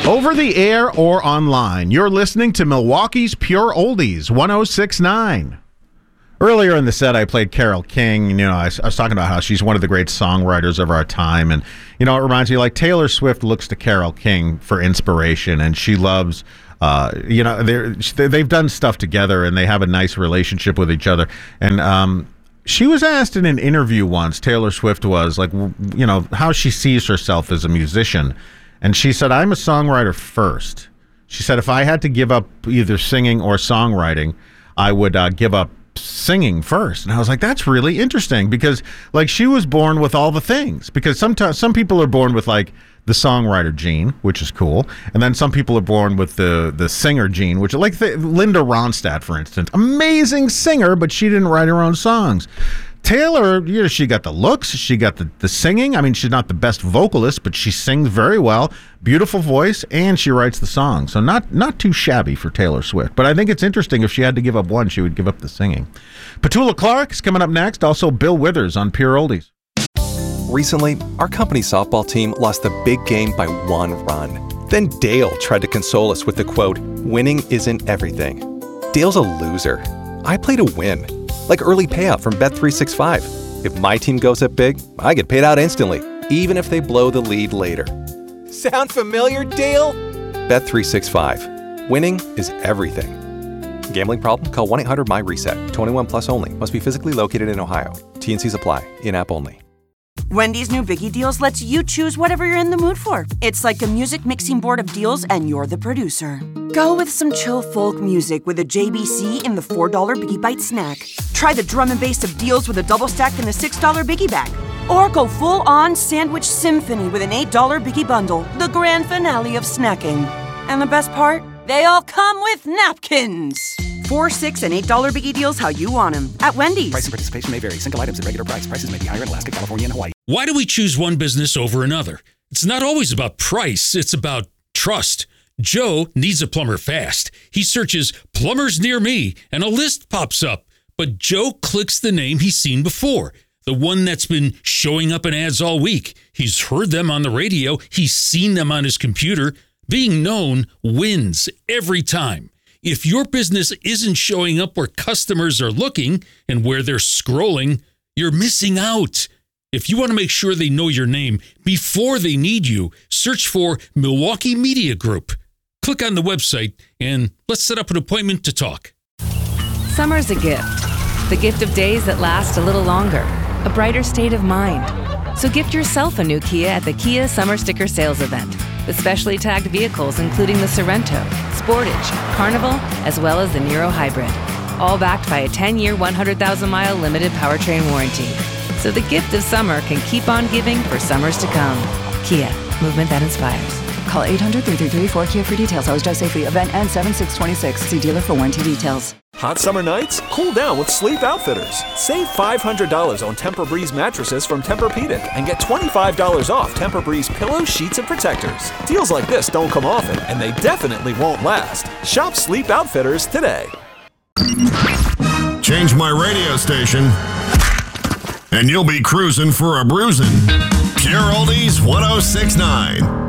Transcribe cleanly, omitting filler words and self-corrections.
Over the air or online, you're listening to Milwaukee's Pure Oldies, 106.9. Earlier in the set, I played Carole King. You know, I was talking about how she's one of the great songwriters of our time. And, you know, it reminds me, like, Taylor Swift looks to Carole King for inspiration, and she loves, you know, they've done stuff together, and they have a nice relationship with each other. And she was asked in an interview once, Taylor Swift was, like, you know, how she sees herself as a musician. And she said, I'm a songwriter first. She said, if I had to give up either singing or songwriting, I would give up singing first. And I was like, that's really interesting, because like she was born with all the things, because sometimes some people are born with like the songwriter gene, which is cool, and then some people are born with the singer gene, which like Linda Ronstadt, for instance, amazing singer, but she didn't write her own songs. Taylor, you know, she got the looks, she got the singing. I mean, she's not the best vocalist, but she sings very well, beautiful voice, and she writes the songs. So not too shabby for Taylor Swift. But I think it's interesting, if she had to give up one, she would give up the singing. Petula Clark is coming up next. Also, Bill Withers on Pure Oldies. Recently, our company softball team lost the big game by 1 run. Then Dale tried to console us with the quote, "Winning isn't everything." Dale's a loser. I play to win. Like early payout from Bet365. If my team goes up big, I get paid out instantly, even if they blow the lead later. Sound familiar, Dale? Bet365. Winning is everything. Gambling problem? Call 1-800-MY-RESET. 21 plus only. Must be physically located in Ohio. T&Cs apply. In-app only. Wendy's new Biggie Deals lets you choose whatever you're in the mood for. It's like a music mixing board of deals, and you're the producer. Go with some chill folk music with a JBC in the $4 Biggie Bite snack. Try the drum and bass of deals with a double stack in the $6 Biggie Bag. Or go full-on sandwich symphony with an $8 Biggie Bundle, the grand finale of snacking. And the best part? They all come with napkins. $4, $6, and $8 Biggie Deals how you want them at Wendy's. Price and participation may vary. Single items at regular price. Prices may be higher in Alaska, California, and Hawaii. Why do we choose one business over another? It's not always about price. It's about trust. Joe needs a plumber fast. He searches plumbers near me, and a list pops up. But Joe clicks the name he's seen before, the one that's been showing up in ads all week. He's heard them on the radio. He's seen them on his computer. Being known wins every time. If your business isn't showing up where customers are looking and where they're scrolling, you're missing out. If you want to make sure they know your name before they need you, search for Milwaukee Media Group. Click on the website and let's set up an appointment to talk. Summer's a gift. The gift of days that last a little longer. A brighter state of mind. So gift yourself a new Kia at the Kia Summer Sticker Sales Event. With specially tagged vehicles including the Sorrento, Sportage, Carnival, as well as the Niro Hybrid. All backed by a 10-year, 100,000-mile limited powertrain warranty. So the gift of summer can keep on giving for summers to come. Kia, movement that inspires. Call 800-333-4KIA for details. Always drive safely. Event ends 7/6/26. See dealer for warranty details. Hot summer nights? Cool down with Sleep Outfitters. Save $500 on Tempur-Breeze mattresses from Tempur-Pedic and get $25 off Tempur-Breeze pillows, sheets, and protectors. Deals like this don't come often, and they definitely won't last. Shop Sleep Outfitters today. Change my radio station, and you'll be cruising for a bruising. Pure Oldies 106.9.